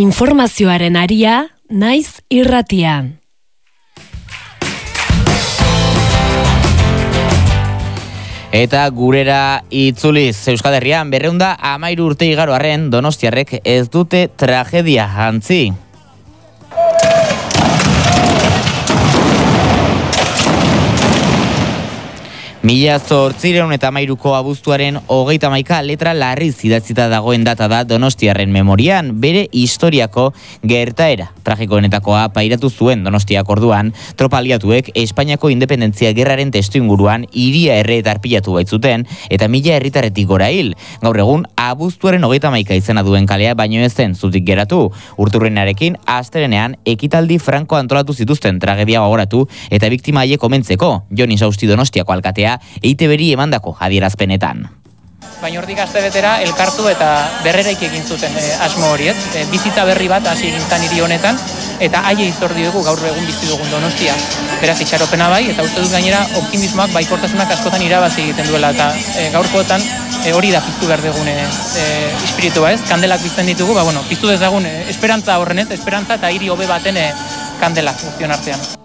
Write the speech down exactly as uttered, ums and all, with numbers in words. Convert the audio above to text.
Informazioaren aria, naiz irratian. Eta gurera itzuliz, Euskal Herrian berrehun eta hamairu urte igaro arren donostiarrek ez dute tragedia jantzi. Mila zortziehun eta hamairuko abuztuaren hogeita hamaika letra larriz idatzita dagoen data da donostiarren memorian, bere historiako gertaera. Tragikoenetakoa pairatu zuen Donostiak orduan, tropa aliatuek Espainiako independentzia gerraren testuinguruan hiria erre eta arpilatu baitzuten, eta mila herritarretik gora hil. Gaur egun, abuztuaren hogeita hamaika izena duen kalea baino ez zen zutik geratu. Urturrenarekin, astelenean, ekitaldi franko antolatu zituzten tragedia gogoratu eta biktima haiek omentzeko, Jon Insausti Donostiako alkatea E I Te Beri emandako adierazpenetan. Baina hortik aste betera elkartu eta berreraik egin zuten e, asmo hori, ez? E, bizitza berri bat hasi egin zan hiri honetan, eta haiei zor dugu gaur egun bizi dugun Donostia. Beraz, itxaropena bai, eta uste dut gainera optimismoak baikortasunak askotan irabazi egiten duela, eta e, gaurkoetan e, hori da piztu behar dugun e, e, espiritua, ez? Kandelak bizten ditugu, ba, bueno, piztu dezagun e, esperantza horren, ez? Esperantza eta hiri hobe baten e, kandelak guztion artean.